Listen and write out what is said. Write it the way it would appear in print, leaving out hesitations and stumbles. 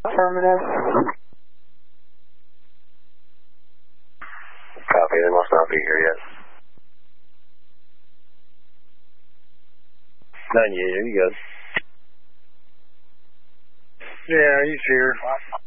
Affirmative. Copy, they must not be here yet. 98, are you good? Yeah, he's here.